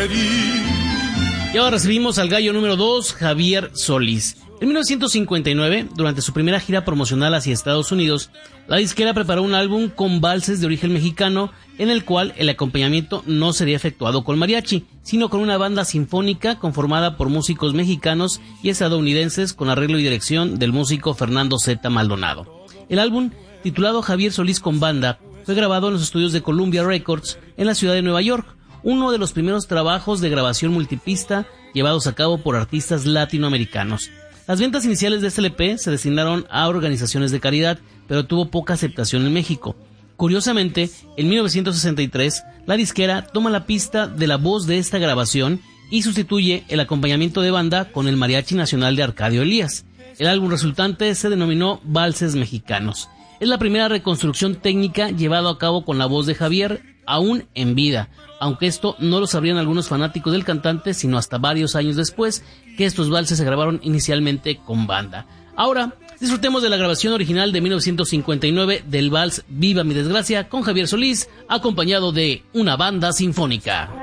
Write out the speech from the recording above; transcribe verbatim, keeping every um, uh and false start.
querí. Y ahora recibimos al gallo número dos, Javier Solís. En mil novecientos cincuenta y nueve, durante su primera gira promocional hacia Estados Unidos, la disquera preparó un álbum con valses de origen mexicano, en el cual el acompañamiento no sería efectuado con mariachi, sino con una banda sinfónica conformada por músicos mexicanos y estadounidenses con arreglo y dirección del músico Fernando Zeta Maldonado. El álbum, titulado Javier Solís con Banda, fue grabado en los estudios de Columbia Records en la ciudad de Nueva York, uno de los primeros trabajos de grabación multipista llevados a cabo por artistas latinoamericanos. Las ventas iniciales de este L P se destinaron a organizaciones de caridad, pero tuvo poca aceptación en México. Curiosamente, en mil novecientos sesenta y tres, la disquera toma la pista de la voz de esta grabación y sustituye el acompañamiento de banda con el Mariachi Nacional de Arcadio Elías. El álbum resultante se denominó Valses Mexicanos. Es la primera reconstrucción técnica llevada a cabo con la voz de Javier, aún en vida, aunque esto no lo sabrían algunos fanáticos del cantante, sino hasta varios años después, que estos valses se grabaron inicialmente con banda. Ahora, disfrutemos de la grabación original de mil novecientos cincuenta y nueve del vals Viva mi desgracia, con Javier Solís, acompañado de una banda sinfónica.